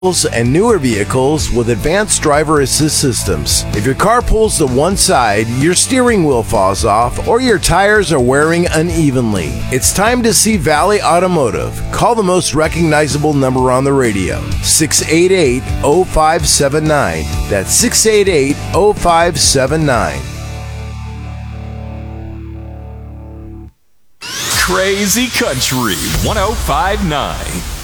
and newer vehicles with advanced driver assist systems. If your car pulls to one side, your steering wheel falls off, or your tires are wearing unevenly, it's time to see Valley Automotive. Call the most recognizable number on the radio, 688-0579. That's 688-0579. Crazy Country 105.9.